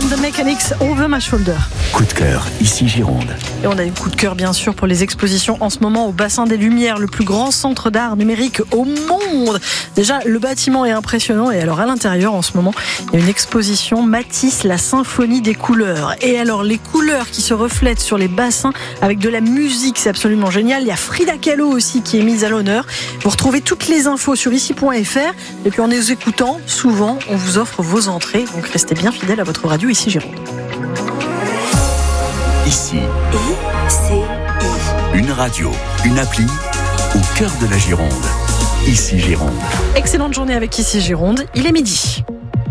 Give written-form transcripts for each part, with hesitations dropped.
the Mechanics, Over My Shoulder. Coup de cœur, ici Gironde. Et on a eu coup de cœur bien sûr pour les expositions en ce moment au Bassin des Lumières, le plus grand centre d'art numérique au monde. Déjà, le bâtiment est impressionnant et alors à l'intérieur en ce moment, il y a une exposition Matisse, la symphonie des couleurs. Et alors les couleurs qui se reflètent sur les bassins avec de la musique, c'est absolument génial. Il y a Frida Kahlo aussi qui est mise à l'honneur. Vous retrouvez toutes les infos sur ici.fr et puis en les écoutant, souvent on vous offre vos entrées. Donc restez bien fidèles à votre radio ici Gironde. Ici, une radio, une appli au cœur de la Gironde. Ici Gironde. Excellente journée avec Ici Gironde, il est midi.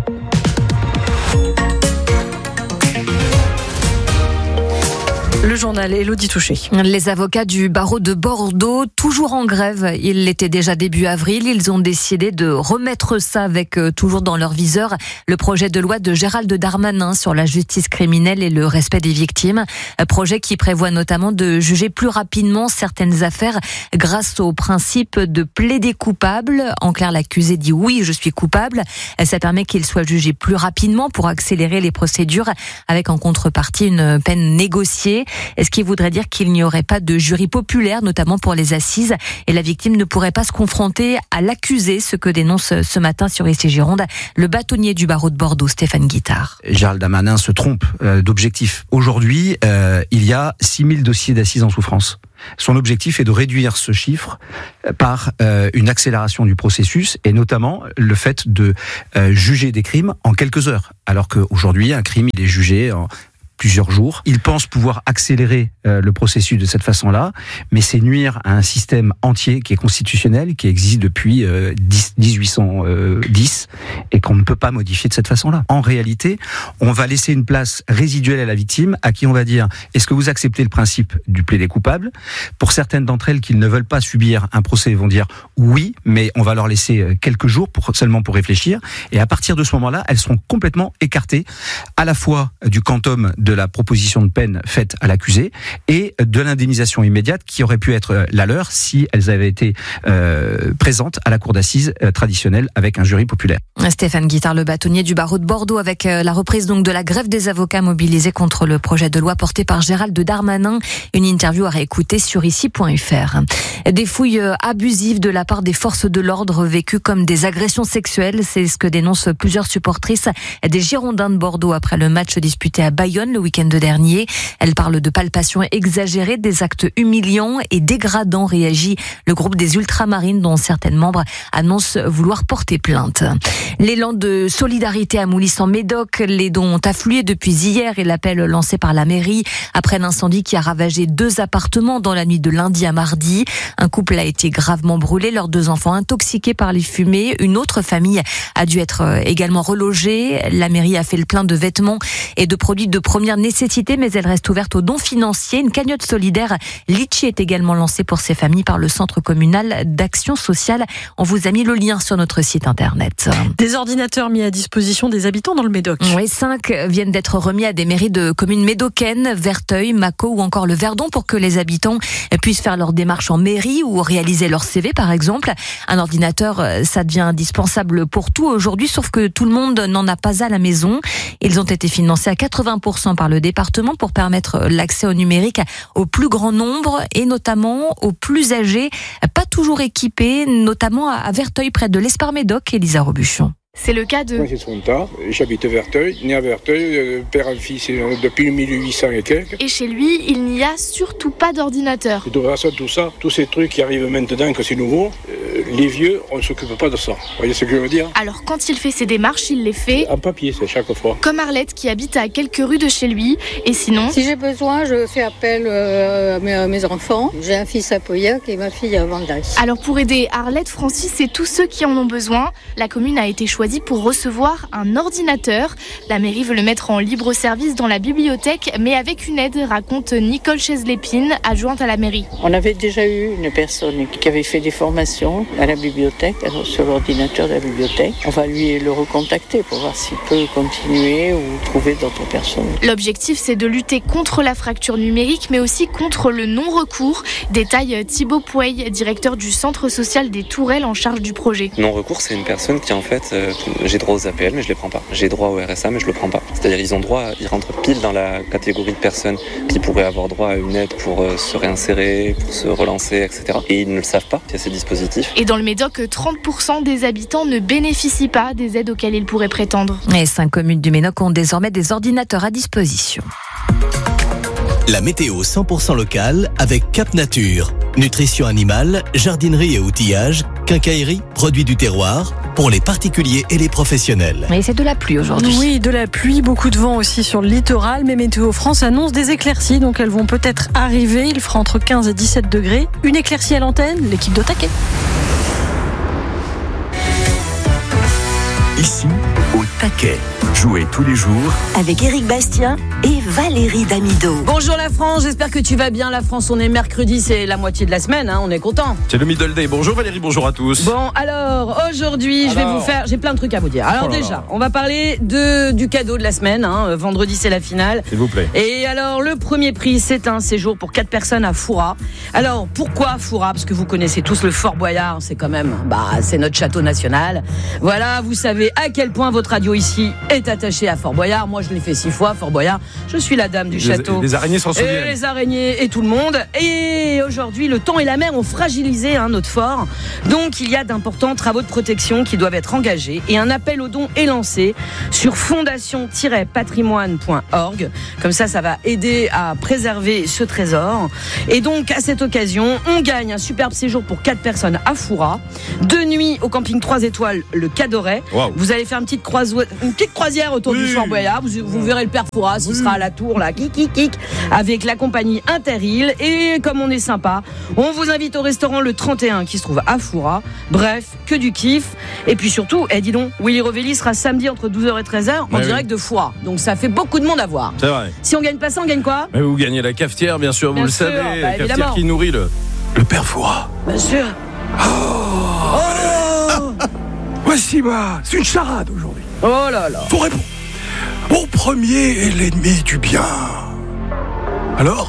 Le journal, Élodie Touché. Les avocats du barreau de Bordeaux, toujours en grève. Ils l'étaient déjà début avril. Ils ont décidé de remettre ça avec toujours dans leur viseur le projet de loi de Gérald Darmanin sur la justice criminelle et le respect des victimes. Un projet qui prévoit notamment de juger plus rapidement certaines affaires grâce au principe de plaider coupable. En clair, l'accusé dit oui, je suis coupable. Ça permet qu'il soit jugé plus rapidement pour accélérer les procédures avec en contrepartie une peine négociée. Ce qui voudrait dire qu'il n'y aurait pas de jury populaire, notamment pour les assises, et la victime ne pourrait pas se confronter à l'accusé, ce que dénonce ce matin sur ici Gironde le bâtonnier du barreau de Bordeaux, Stéphane Guittard. Gérald Darmanin se trompe d'objectif. Aujourd'hui, il y a 6000 dossiers d'assises en souffrance. Son objectif est de réduire ce chiffre par une accélération du processus et notamment le fait de juger des crimes en quelques heures. Alors qu'aujourd'hui, un crime, il est jugé en plusieurs jours. Il pense pouvoir accélérer le processus de cette façon-là, mais c'est nuire à un système entier qui est constitutionnel, qui existe depuis 1810 et qu'on ne peut pas modifier de cette façon-là. En réalité, on va laisser une place résiduelle à la victime, à qui on va dire « Est-ce que vous acceptez le principe du plaider coupable ?» Pour certaines d'entre elles qui ne veulent pas subir un procès, vont dire « Oui, mais on va leur laisser quelques jours seulement pour réfléchir. » Et à partir de ce moment-là, elles seront complètement écartées à la fois du quantum de la proposition de peine faite à l'accusé et de l'indemnisation immédiate qui aurait pu être la leur si elles avaient été présentes à la cour d'assises traditionnelle avec un jury populaire. Stéphane Guittard, le bâtonnier du barreau de Bordeaux, avec la reprise donc de la grève des avocats mobilisés contre le projet de loi porté par Gérald Darmanin. Une interview à réécouter sur ici.fr. Des fouilles abusives de la part des forces de l'ordre vécues comme des agressions sexuelles, c'est ce que dénoncent plusieurs supportrices des Girondins de Bordeaux après le match disputé à Bayonne le week-end dernier. Elles parlent de palpations exagérées, des actes humiliants et dégradants, réagit le groupe des Ultramarines dont certaines membres annoncent vouloir porter plainte. L'élan de solidarité à Moulis-en-Médoc, les dons ont afflué depuis hier et l'appel lancé par la mairie après l'incendie qui a ravagé 2 appartements dans la nuit de lundi à mardi. Un couple a été gravement brûlé, leurs 2 enfants intoxiqués par les fumées. Une autre famille a dû être également relogée. La mairie a fait le plein de vêtements et de produits de première nécessité, mais elle reste ouverte aux dons financiers. Une cagnotte solidaire Litchi est également lancée pour ces familles par le Centre communal d'action sociale. On vous a mis le lien sur notre site internet. Des ordinateurs mis à disposition des habitants dans le Médoc. Oui, 5 viennent d'être remis à des mairies de communes médocaines, Verteuil, Mâcon ou encore le Verdon pour que les habitants puissent faire leurs démarches en mairie ou réaliser leur CV par exemple. Un ordinateur, ça devient indispensable pour tout aujourd'hui, sauf que tout le monde n'en a pas à la maison. Ils ont été financés à 80% par le département pour permettre l'accès au numérique au plus grand nombre et notamment aux plus âgés, pas toujours équipés, notamment à Verteuil près de l'Espar-Médoc. Elisa Robuchon. C'est le cas de... Moi, c'est Sonta, j'habite à Verteuil, né à Verteuil, père en fils depuis 1800 et quelques. Et chez lui, il n'y a surtout pas d'ordinateur. De toute façon, tout ça, tous ces trucs qui arrivent maintenant, que c'est nouveau, les vieux, on ne s'occupe pas de ça. Vous voyez ce que je veux dire ? Alors quand il fait ses démarches, il les fait... En papier, c'est chaque fois. Comme Arlette qui habite à quelques rues de chez lui. Et sinon... Si j'ai besoin, je fais appel à mes enfants. J'ai un fils à Pauillac et ma fille à Vendaille. Alors pour aider Arlette, Francis et tous ceux qui en ont besoin, la commune a été choisie pour recevoir un ordinateur. La mairie veut le mettre en libre service dans la bibliothèque, mais avec une aide, raconte Nicole Chaise-Lépine, adjointe à la mairie. On avait déjà eu une personne qui avait fait des formations à la bibliothèque, sur l'ordinateur de la bibliothèque. On va lui le recontacter pour voir s'il peut continuer ou trouver d'autres personnes. L'objectif, c'est de lutter contre la fracture numérique, mais aussi contre le non-recours. Détaille Thibaut Pouey, directeur du centre social des Tourelles en charge du projet. Non-recours, c'est une personne qui en fait, j'ai droit aux APL mais je les prends pas. J'ai droit au RSA mais je le prends pas. C'est-à-dire ils rentrent pile dans la catégorie de personnes qui pourraient avoir droit à une aide pour se réinsérer, pour se relancer, etc. Et ils ne le savent pas, il y a ces dispositifs. Et dans le Médoc, 30% des habitants ne bénéficient pas des aides auxquelles ils pourraient prétendre. Et 5 communes du Médoc ont désormais des ordinateurs à disposition. La météo 100% locale avec Cap Nature. Nutrition animale, jardinerie et outillage, quincaillerie, produits du terroir, pour les particuliers et les professionnels. Et c'est de la pluie aujourd'hui. Oui, de la pluie, beaucoup de vent aussi sur le littoral, mais Météo France annonce des éclaircies, donc elles vont peut-être arriver. Il fera entre 15 et 17 degrés. Une éclaircie à l'antenne, l'équipe de Taquet. Ici, au Taquet. Jouez tous les jours avec Éric Bastien et Valérie Damido. Bonjour la France, j'espère que tu vas bien. La France, on est mercredi, c'est la moitié de la semaine, on est content. C'est le middle day. Bonjour Valérie, bonjour à tous. Bon, alors aujourd'hui, je vais vous faire, j'ai plein de trucs à vous dire. Alors déjà, on va parler du cadeau de la semaine. Vendredi, c'est la finale. S'il vous plaît. Et alors, le premier prix, c'est un séjour pour 4 personnes à Fouras. Alors, pourquoi Fouras ? Parce que vous connaissez tous le Fort Boyard, c'est quand même, c'est notre château national. Voilà, vous savez à quel point votre radio ici est attachée à Fort Boyard. Moi, je l'ai fait 6 fois, Fort Boyard. Je suis la dame du château. Les araignées s'en souviennent. Et les araignées et tout le monde. Et aujourd'hui, le temps et la mer ont fragilisé notre fort. Donc, il y a d'importants travaux de protection qui doivent être engagés. Et un appel aux dons est lancé sur fondation-patrimoine.org. Comme ça va aider à préserver ce trésor. Et donc, à cette occasion, on gagne un superbe séjour pour 4 personnes à Fouras. 2 nuits au camping 3 étoiles, le Cadoret. Wow. Vous allez faire une petite croisière autour du Fort Boyard. Vous verrez le père Fouras, il sera à la tour, là, kik, avec la compagnie Interil. Et comme on est sympa, on vous invite au restaurant Le 31 qui se trouve à Fouras. Bref, que du kiff. Et puis surtout, dis donc, Willy Rovelli sera samedi entre 12h et 13h en direct de Fouras. Donc ça fait beaucoup de monde à voir. C'est vrai. Si on gagne pas ça, on gagne quoi ? Mais vous gagnez la cafetière, bien sûr, vous le savez. La cafetière qui nourrit le père Fouras. Bien sûr. Voici c'est une charade aujourd'hui. Oh là là. Faut répondre. Mon premier est l'ennemi du bien. Alors ?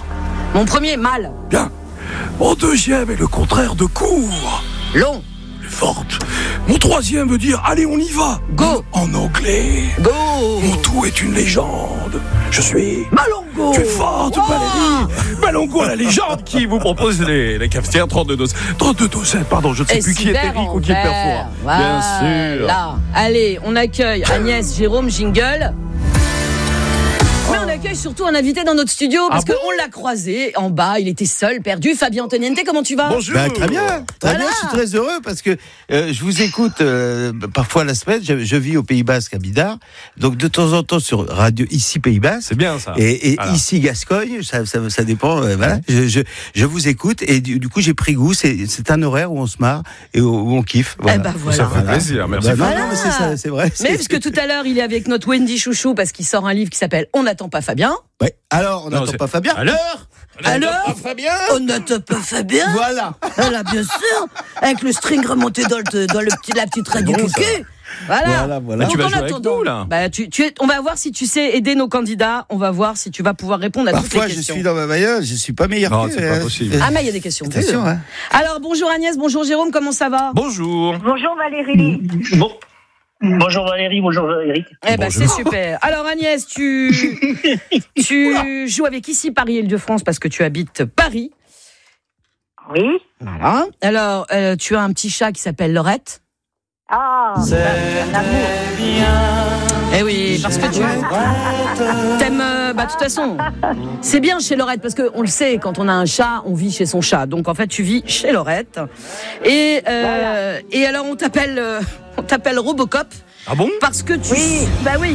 Mon premier, mal. Bien. Mon deuxième est le contraire de court. Long. Forte. Mon troisième veut dire allez, on y va. Go. En anglais. Go. Mon tout est une légende. Je suis Malongo. Tu es forte, Valérie. Malongo, la légende qui vous propose les cafetières 32-12. 32-12, pardon, je ne sais plus qui est Eric ou qui est Père Fouras. Bien sûr. Là. Allez, on accueille Agnès, Jérôme, jingle. Mais on accueille surtout un invité dans notre studio parce qu'on l'a croisé en bas, il était seul, perdu. Fabien Antoniente, comment tu vas ? Bonjour. Très bien, je suis très heureux parce que je vous écoute parfois la semaine, je vis au Pays Basque à Bidart, donc de temps en temps sur radio ici Pays Basque. C'est bien ça. Et ici Gascogne, ça dépend, voilà. Je vous écoute et du coup j'ai pris goût, c'est un horaire où on se marre et où on kiffe. Voilà. Voilà. Ça fait plaisir, merci. Non, mais c'est ça, c'est vrai. Mais parce que tout à l'heure, il est avec notre Wendy Chouchou parce qu'il sort un livre qui s'appelle On n'attend pas Fabien. Ouais. Alors, on n'attend pas Fabien. Alors, Fabien. On n'attend pas Fabien. Voilà. Voilà, bien sûr. Avec le string remonté dans la petite radio cucu. Voilà. Mais tu vas jouer avec nous, là. On va voir si tu sais aider nos candidats. On va voir si tu vas pouvoir répondre à toutes les questions. Parfois, je suis dans ma bailleuse, je suis pas meilleur. Non, c'est pas possible. Ah, mais il y a des questions. Attention, hein. Alors, bonjour Agnès, bonjour Jérôme, comment ça va ? Bonjour. Bonjour Valérie. Bonjour Valérie, bonjour Eric. C'est super. Alors Agnès, tu joues avec ici Paris-Île-de-France parce que tu habites Paris. Oui. Voilà. Alors, tu as un petit chat qui s'appelle Laurette. Ah, c'est un amour. Eh oui, parce que tu t'aimes. De toute façon, c'est bien chez Laurette parce qu'on le sait, quand on a un chat, on vit chez son chat. Donc en fait, tu vis chez Laurette. Et alors, on t'appelle Robocop. Ah bon ? Parce que tu. Oui. Oui.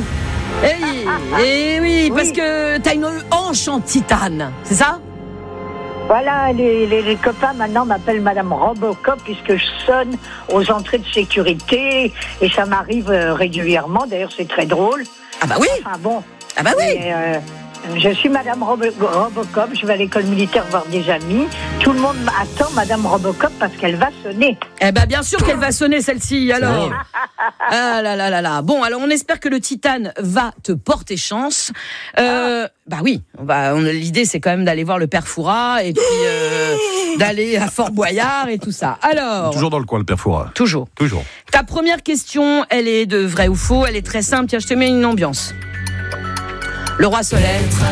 Et oui, parce que t'as une hanche en titane, c'est ça ? Voilà, les copains maintenant m'appellent Madame Robocop puisque je sonne aux entrées de sécurité et ça m'arrive régulièrement. D'ailleurs, c'est très drôle. Ah bah oui. Enfin bon. Ah bah oui. Je suis Madame Robocop, je vais à l'école militaire voir des amis. Tout le monde attend Madame Robocop parce qu'elle va sonner. Eh ben bien sûr qu'elle va sonner celle-ci, alors. Ah là là là là. Bon, alors on espère que le Titane va te porter chance. Bah oui, l'idée c'est quand même d'aller voir le Père Fouras et puis d'aller à Fort Boyard et tout ça. Alors. Toujours dans le coin le Père Fouras. Toujours. Ta première question, elle est de vrai ou faux, elle est très simple. Tiens, je te mets une ambiance. Le roi Soleil.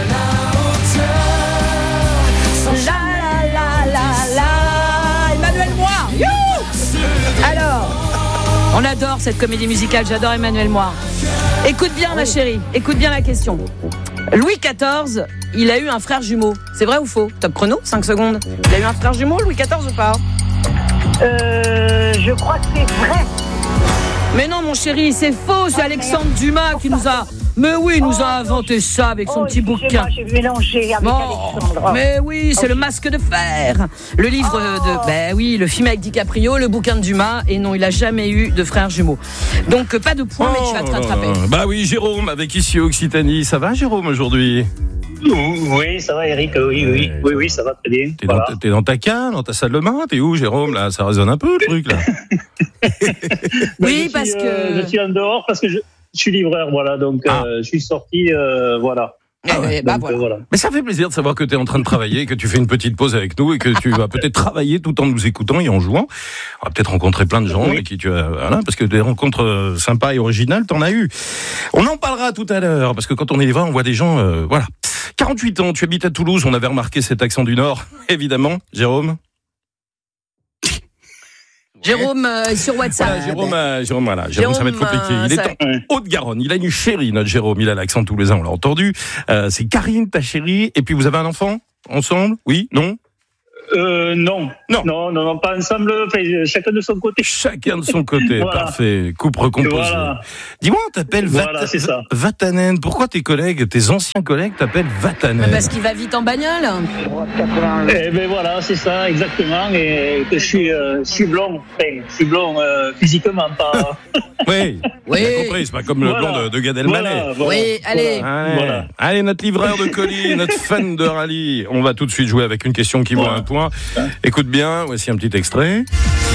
Emmanuel Moir. Alors, on adore cette comédie musicale, j'adore Emmanuel Moir. Écoute bien ma chérie, écoute bien la question. Louis XIV, il a eu un frère jumeau. C'est vrai ou faux? Top chrono, 5 secondes. Il a eu un frère jumeau, Louis XIV ou pas? Je crois que c'est vrai. Mais non mon chéri, c'est faux, c'est Alexandre Dumas qui nous a... Mais oui, il nous a inventé ça avec son petit bouquin. J'ai mélangé avec Alexandre. Mais oui, c'est le Masque de fer. Le livre de... Ben oui, le film avec DiCaprio, le bouquin de Dumas. Et non, il a jamais eu de frères jumeaux. Donc, pas de points, mais tu vas te rattraper. Bah oui, Jérôme, avec ici Occitanie. Ça va, Jérôme, aujourd'hui? Oui, ça va, Eric. Oui, ça va très bien. T'es dans ta cave, dans ta salle de bain? T'es où, Jérôme? Là, ça résonne un peu, le truc, là. Oui, parce que... Je suis en dehors parce que je suis livreur, voilà. Donc, je suis sorti, voilà. Voilà. Mais ça fait plaisir de savoir que tu es en train de travailler, que tu fais une petite pause avec nous et que tu vas peut-être travailler tout en nous écoutant et en jouant. On va peut-être rencontrer plein de gens avec qui tu as, voilà, parce que des rencontres sympas et originales, t'en as eu. On en parlera tout à l'heure, parce que quand on est livreur, on voit des gens, voilà. 48 ans, tu habites à Toulouse, on avait remarqué cet accent du Nord, évidemment. Jérôme? Jérôme sur WhatsApp. Voilà, Jérôme, ça va être compliqué. Il est en Haute-Garonne. Il a une chérie, notre Jérôme. Il a l'accent toulousain, on l'a entendu. C'est Karine, ta chérie. Et puis vous avez un enfant ensemble? Oui? Non? Non, pas ensemble, chacun de son côté. Chacun de son côté, voilà. Parfait. Coupe recomposée. Voilà. Dis-moi, on t'appelle Vatanen. Pourquoi tes anciens collègues t'appellent Vatanen? Parce qu'il va vite en bagnole. Eh ben voilà, c'est ça, exactement. Et que je suis blond. Je suis blond physiquement, pas... Oui, j'ai compris, c'est pas comme le blond de Gad Elmaleh. Oui, allez. Allez, notre livreur de colis, notre fan de rallye. On va tout de suite jouer avec une question qui vaut un point. Écoute bien, voici un petit extrait.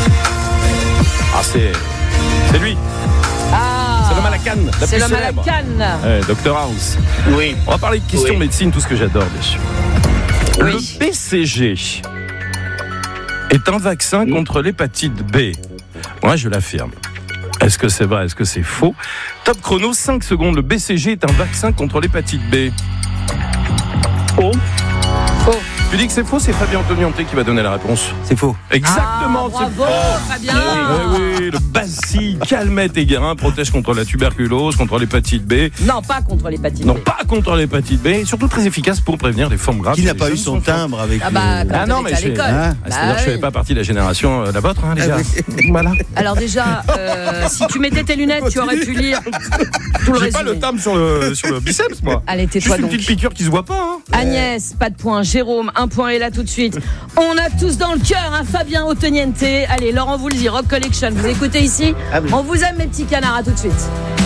C'est lui. C'est l'homme à la canne. C'est l'homme à la canne. Dr House. Oui. On va parler de questions médecine, tout ce que j'adore, bien sûr. Oui. Le BCG est un vaccin contre l'hépatite B. Moi, je l'affirme. Est-ce que c'est vrai? Est-ce que c'est faux? Top chrono, 5 secondes. Le BCG est un vaccin contre l'hépatite B. Faux. Tu dis que c'est faux, c'est Fabien Antonianté qui va donner la réponse. C'est faux. Exactement, c'est faux. Fabien. Oui, le bacille, calmette et guérin protège contre la tuberculose, contre l'hépatite B. Non, pas contre l'hépatite B. Non, pas contre l'épatite B. Et surtout très efficace pour prévenir les formes graves. Qui n'a pas eu son timbre avec non, mais c'est-à-dire que je ne fais pas partie de la génération la vôtre, les gars. Voilà. Alors déjà, si tu mettais tes lunettes, tu aurais pu lire tout le résumé. J'ai pas le timbre sur le biceps, moi. Allez, tais-toi donc. Juste une petite piqûre qui se voit pas. Hein. Agnès, pas de point. Jérôme, un point est là tout de suite. On a tous dans le cœur un Fabien Antonianté. Allez, Laurent Voulzy, Rock Collection. Vous écoutez ici? On vous aime, mes petits canards. À tout de suite.